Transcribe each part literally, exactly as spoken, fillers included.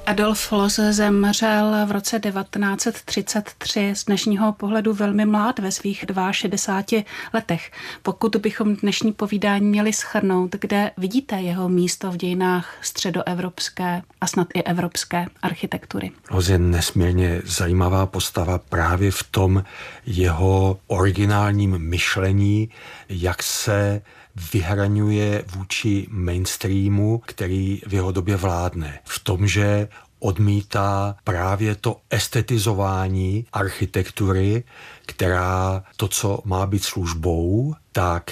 Adolf Loos zemřel v roce devatenáct set třicet tři, z dnešního pohledu velmi mlád, ve svých šedesáti dvou letech. Pokud bychom dnešní povídání měli shrnout, kde vidíte jeho místo v dějinách středoevropské a snad i evropské architektury? Loos je nesmírně zajímavá postava právě v tom jeho originálním myšlení, jak se vyhraňuje vůči mainstreamu, který v jeho době vládne. V tom, že odmítá právě to estetizování architektury, která to, co má být službou, tak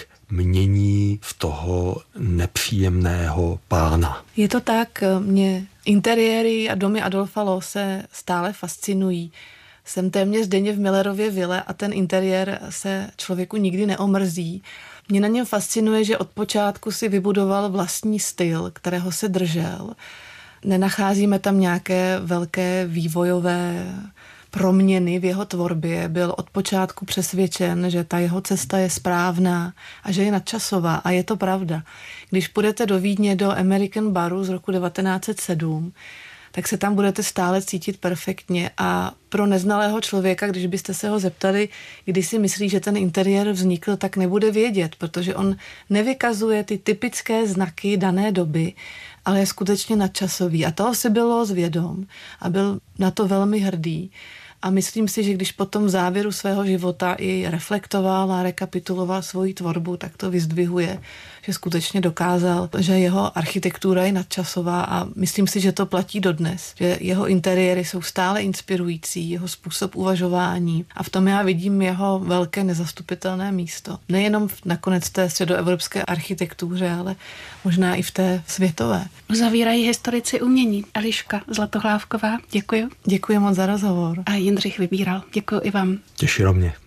mění v toho nepříjemného pána. Je to tak, mě interiéry a domy Adolfa Loose stále fascinují. Jsem téměř denně v Millerově vile a ten interiér se člověku nikdy neomrzí. Mě na něm fascinuje, že od počátku si vybudoval vlastní styl, kterého se držel. Nenacházíme tam nějaké velké vývojové proměny v jeho tvorbě. Byl od počátku přesvědčen, že ta jeho cesta je správná a že je nadčasová. A je to pravda. Když půjdete do Vídně do American Baru z roku devatenáct set sedm, tak se tam budete stále cítit perfektně a pro neznalého člověka, když byste se ho zeptali, kdy si myslí, že ten interiér vznikl, tak nebude vědět, protože on nevykazuje ty typické znaky dané doby, ale je skutečně nadčasový. A toho si bylo zvědom a byl na to velmi hrdý. A myslím si, že když potom v závěru svého života i reflektoval a rekapituloval svoji tvorbu, tak to vyzdvihuje, že skutečně dokázal, že jeho architektura je nadčasová a myslím si, že to platí dodnes, že jeho interiéry jsou stále inspirující, jeho způsob uvažování a v tom já vidím jeho velké nezastupitelné místo. Nejenom v nakonec té středoevropské architektuře, ale možná i v té světové. Zavírají historici umění. Eliška Zlatohlávková, děkuji. Děkuji moc za rozhovor. A Jindřich Vybíral, děkuji i vám. Těšilo mě.